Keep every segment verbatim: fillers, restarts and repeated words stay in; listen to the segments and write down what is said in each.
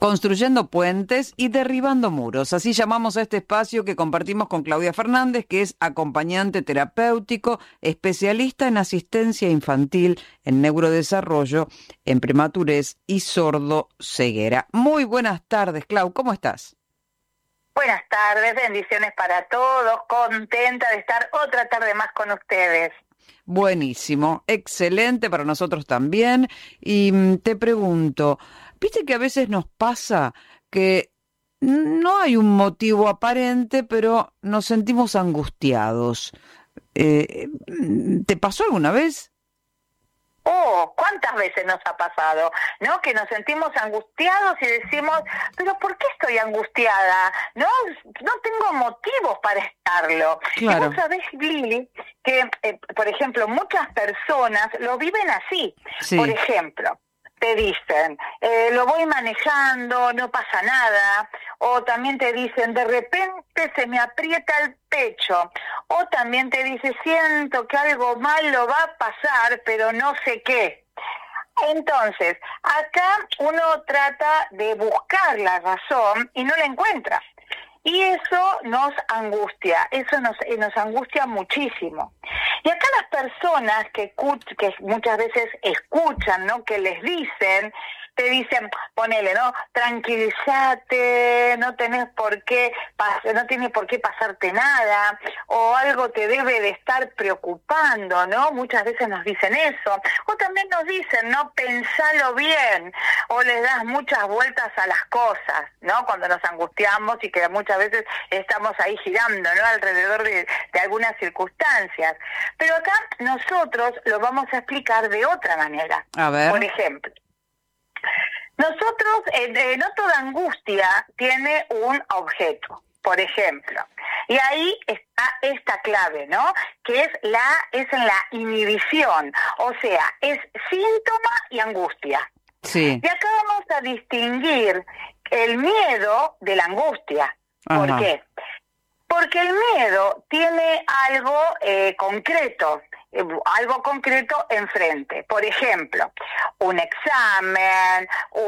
Construyendo puentes y derribando muros. Así llamamos a este espacio que compartimos con Claudia Fernández, que es acompañante terapéutico, especialista en asistencia infantil, en neurodesarrollo, en prematurez y sordo-ceguera. Muy buenas tardes, Clau, ¿cómo estás? Buenas tardes, bendiciones para todos, contenta de estar otra tarde más con ustedes. Buenísimo, excelente para nosotros también. Y mm, te pregunto, ¿viste que a veces nos pasa que no hay un motivo aparente, pero nos sentimos angustiados? Eh, ¿te pasó alguna vez? Oh, ¿cuántas veces nos ha pasado, no? Que nos sentimos angustiados y decimos, pero ¿por qué estoy angustiada? No, no tengo motivos para estarlo. Claro. Y vos sabés, Lili, que, eh, por ejemplo, muchas personas lo viven así. Sí. Por ejemplo, te dicen, eh, lo voy manejando, no pasa nada, o también te dicen, de repente se me aprieta el pecho, o también te dice, siento que algo malo va a pasar, pero no sé qué. Entonces, acá uno trata de buscar la razón y no la encuentra. Y eso nos angustia, eso nos, nos angustia muchísimo. Y acá las personas que, que muchas veces escuchan, ¿no? Que les dicen, te dicen, ponele, ¿no? Tranquilízate, no tenés por qué, no tiene por qué pasarte nada, o algo te debe de estar preocupando, ¿no? Muchas veces nos dicen eso. O también nos dicen, ¿no? Pensalo bien, o les das muchas vueltas a las cosas, ¿no? Cuando nos angustiamos y que muchas veces estamos ahí girando, ¿no? Alrededor de, de algunas circunstancias. Pero acá nosotros lo vamos a explicar de otra manera. A ver. Por ejemplo, nosotros, eh, eh, no toda angustia tiene un objeto, por ejemplo. Y ahí está esta clave, ¿no? Que es la es en la inhibición, o sea, es síntoma y angustia. Sí. Y acá vamos a distinguir el miedo de la angustia. ¿Por Ajá. qué? Porque el miedo tiene algo eh, concreto, eh, algo concreto enfrente. Por ejemplo, un examen,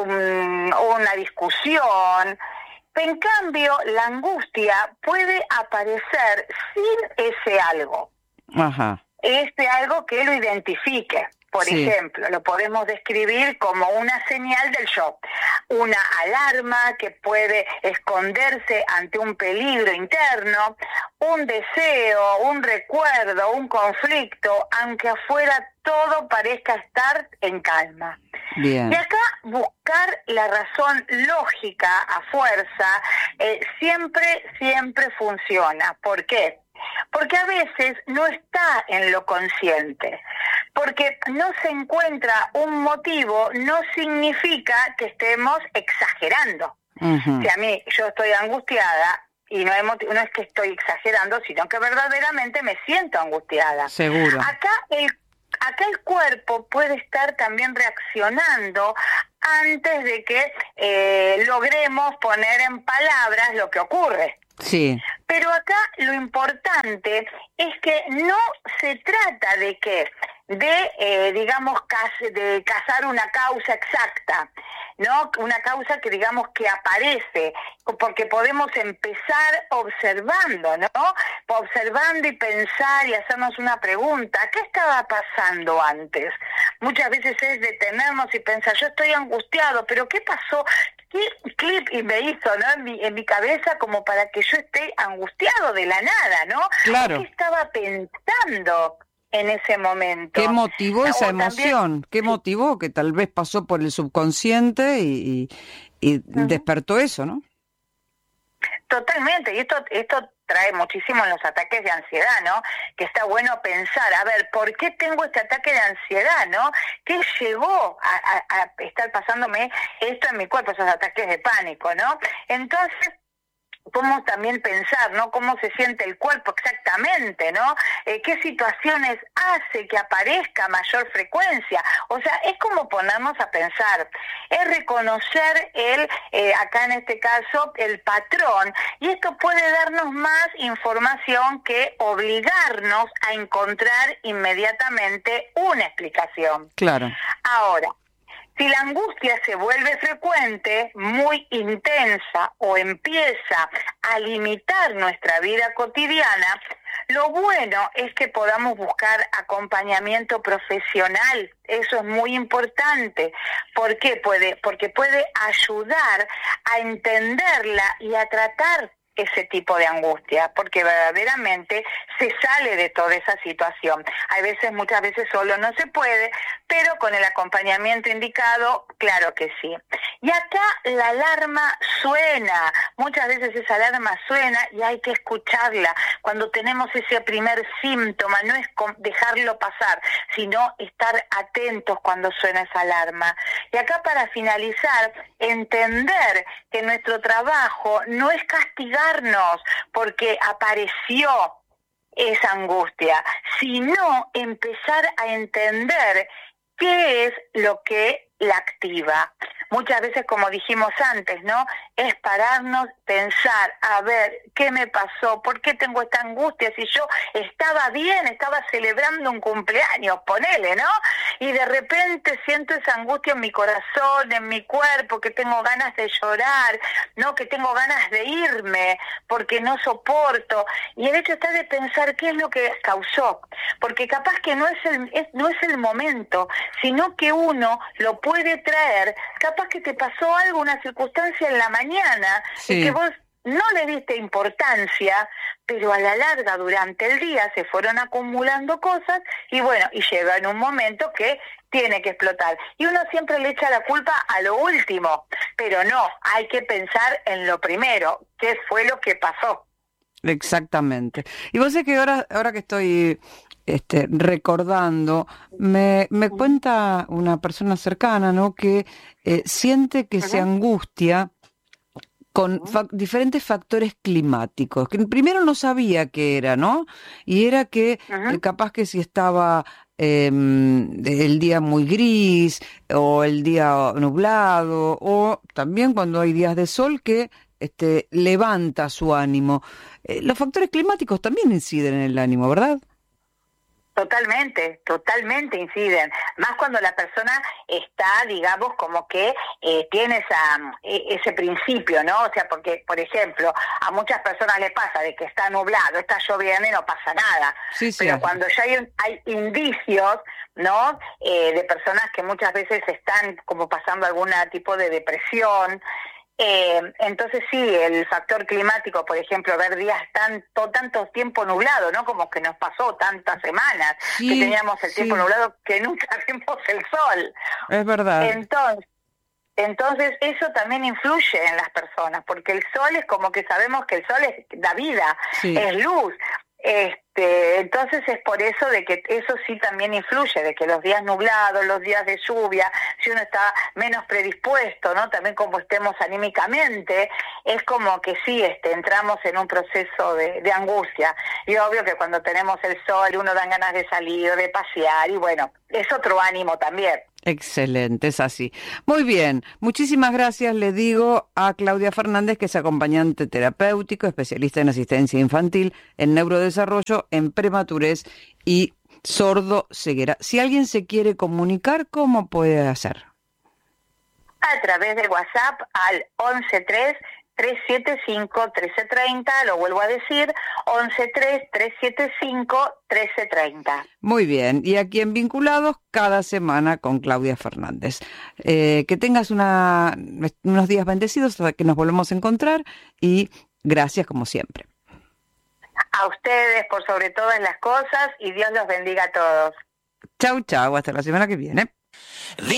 un, una discusión. En cambio, la angustia puede aparecer sin ese algo. Ajá. Este algo que lo identifique. Por Sí. ejemplo, lo podemos describir como una señal del shock, una alarma que puede esconderse ante un peligro interno, un deseo, un recuerdo, un conflicto, aunque afuera todo parezca estar en calma. Bien. Y acá buscar la razón lógica a fuerza eh, siempre, siempre funciona. ¿Por qué? Porque a veces no está en lo consciente. Porque no se encuentra un motivo, no significa que estemos exagerando. Uh-huh. Si a mí yo estoy angustiada, y no, hay motivo, no es que estoy exagerando, sino que verdaderamente me siento angustiada. Seguro. Acá el, acá el cuerpo puede estar también reaccionando antes de que eh, logremos poner en palabras lo que ocurre. Sí. Pero acá lo importante es que no se trata de que de, eh, digamos, de cazar una causa exacta, ¿no? Una causa que, digamos, que aparece, porque podemos empezar observando, ¿no? Observando y pensar y hacernos una pregunta, ¿qué estaba pasando antes? Muchas veces es detenernos y pensar, yo estoy angustiado, pero ¿qué pasó? ¿Qué clip y me hizo, ¿no? En mi, en mi cabeza como para que yo esté angustiado de la nada, ¿no? Claro. ¿Qué estaba pensando en ese momento? ¿Qué motivó esa O emoción? también, ¿Qué motivó que tal vez pasó por el subconsciente y, y, y uh-huh. despertó eso, ¿no? Totalmente, y esto esto trae muchísimo en los ataques de ansiedad, ¿no? Que está bueno pensar, a ver, ¿por qué tengo este ataque de ansiedad, no? ¿Qué llegó a, a, a estar pasándome esto en mi cuerpo, esos ataques de pánico, ¿no? Entonces, podemos también pensar, ¿no? Cómo se siente el cuerpo exactamente, ¿no? Eh, qué situaciones hace que aparezca mayor frecuencia. O sea, es como ponernos a pensar, es reconocer el, eh, acá en este caso, el patrón, y esto puede darnos más información que obligarnos a encontrar inmediatamente una explicación. Claro. Ahora, Si la angustia se vuelve frecuente, muy intensa o empieza a limitar nuestra vida cotidiana, lo bueno es que podamos buscar acompañamiento profesional. Eso es muy importante. ¿Por qué? Puede, porque puede ayudar a entenderla y a tratar ese tipo de angustia, porque verdaderamente se sale de toda esa situación. Hay veces, muchas veces solo no se puede, pero con el acompañamiento indicado, claro que sí. Y acá la alarma suena, muchas veces esa alarma suena y hay que escucharla. Cuando tenemos ese primer síntoma, no es dejarlo pasar, sino estar atentos cuando suena esa alarma. Y acá, para finalizar, entender que nuestro trabajo no es castigar porque apareció esa angustia, sino empezar a entender qué es lo que la activa. Muchas veces, como dijimos antes, ¿no? Es pararnos, pensar, a ver, ¿qué me pasó? ¿Por qué tengo esta angustia? Si yo estaba bien, estaba celebrando un cumpleaños, ponele, ¿no? Y de repente siento esa angustia en mi corazón, en mi cuerpo, que tengo ganas de llorar, ¿no? Que tengo ganas de irme, porque no soporto. Y el hecho está de pensar qué es lo que causó, porque capaz que no es el, es, no es el momento, sino que uno lo puede traer. Capaz que te pasó algo, una circunstancia en la mañana, sí, y que vos no le diste importancia, pero a la larga durante el día se fueron acumulando cosas y bueno, y llega en un momento que tiene que explotar. Y uno siempre le echa la culpa a lo último, pero no, hay que pensar en lo primero, qué fue lo que pasó. Exactamente. Y vos sabés que ahora, ahora que estoy este, recordando, me, me cuenta una persona cercana, ¿no? Que eh, siente que uh-huh. se angustia con uh-huh. fa- diferentes factores climáticos, que primero no sabía qué era, ¿no? Y era que uh-huh. eh, capaz que si estaba eh, el día muy gris, o el día nublado, o también cuando hay días de sol que este, levanta su ánimo. Eh, los factores climáticos también inciden en el ánimo, ¿verdad? Totalmente, totalmente inciden, más cuando la persona está, digamos, como que eh, tiene esa, ese principio, ¿no? O sea, porque, por ejemplo, a muchas personas les pasa de que está nublado, está lloviendo y no pasa nada, sí, sí, pero cuando ya hay, hay indicios, ¿no? Eh, de personas que muchas veces están como pasando algún tipo de depresión. Eh, entonces sí, el factor climático, por ejemplo, ver días tanto tanto tiempo nublado, ¿no? Como que nos pasó tantas semanas sí, que teníamos el tiempo sí. nublado que nunca vimos el sol. Es verdad. Entonces, entonces eso también influye en las personas, porque el sol es como que sabemos que el sol es da vida, sí. es luz. Este, entonces es por eso de que eso sí también influye, de que los días nublados, los días de lluvia, si uno está menos predispuesto, ¿no? También como estemos anímicamente, es como que sí, este, entramos en un proceso de, de angustia. Y obvio que cuando tenemos el sol uno dan ganas de salir, de pasear, y bueno, es otro ánimo también. Excelente, es así. Muy bien, muchísimas gracias, le digo a Claudia Fernández, que es acompañante terapéutico, especialista en asistencia infantil, en neurodesarrollo, en prematurez y sordo-ceguera. Si alguien se quiere comunicar, ¿cómo puede hacer? A través de WhatsApp al once tres, tres siete cinco, trece treinta, lo vuelvo a decir, once tres, tres siete cinco, trece treinta. Muy bien, y aquí en Vinculados, cada semana con Claudia Fernández. Eh, que tengas una, unos días bendecidos hasta que nos volvemos a encontrar y gracias como siempre. A ustedes por sobre todas las cosas y Dios los bendiga a todos. Chau, chau, hasta la semana que viene.